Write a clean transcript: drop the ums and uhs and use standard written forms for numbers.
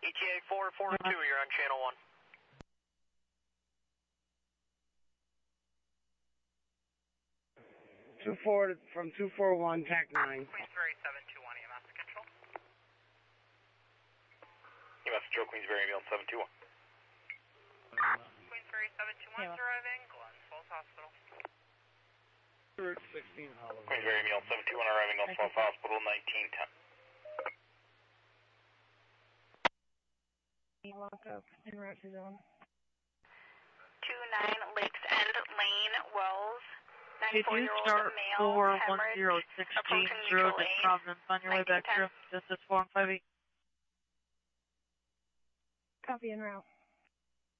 ETA 442, you're on channel 1. From 241, TAC 9. Queensbury 721, EMS control. EMS Joe, Queensbury, ambulance 721. Queensbury 721 arriving, Glens Falls Hospital. Route 16 Hollow. Queensbury, ambulance 721 arriving, Glens Falls Hospital, 1910. Lock up en route to zone. 29 Lakes End Lane, Wells. Did you start 41016 Road in Providence on your way back through? This is 4 and 58. Copy en route.